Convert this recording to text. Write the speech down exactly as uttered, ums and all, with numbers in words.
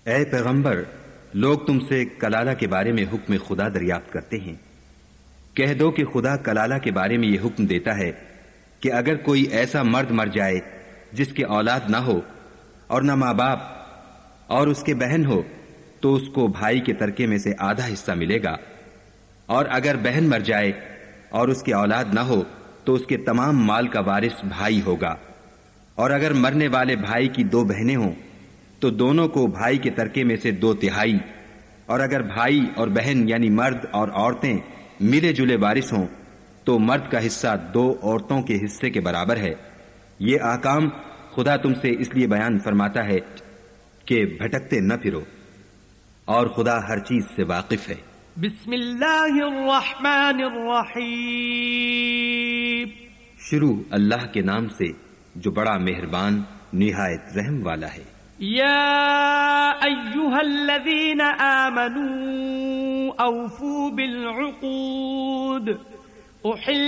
اے پیغمبر، لوگ تم سے کلالہ کے بارے میں حکم خدا دریافت کرتے ہیں۔ کہہ دو کہ خدا کلالہ کے بارے میں یہ حکم دیتا ہے کہ اگر کوئی ایسا مرد مر جائے جس کے اولاد نہ ہو اور نہ ماں باپ اور اس کے بہن ہو تو اس کو بھائی کے ترکے میں سے آدھا حصہ ملے گا، اور اگر بہن مر جائے اور اس کے اولاد نہ ہو تو اس کے تمام مال کا وارث بھائی ہوگا، اور اگر مرنے والے بھائی کی دو بہنیں ہوں تو دونوں کو بھائی کے ترکے میں سے دو تہائی، اور اگر بھائی اور بہن یعنی مرد اور عورتیں ملے جلے وارث ہوں تو مرد کا حصہ دو عورتوں کے حصے کے برابر ہے۔ یہ احکام خدا تم سے اس لیے بیان فرماتا ہے کہ بھٹکتے نہ پھرو، اور خدا ہر چیز سے واقف ہے۔ بسم اللہ الرحمن الرحیم۔ شروع اللہ کے نام سے جو بڑا مہربان نہایت رحم والا ہے۔ یا ایہا الذین آمنوا اوفوا بالعقود احل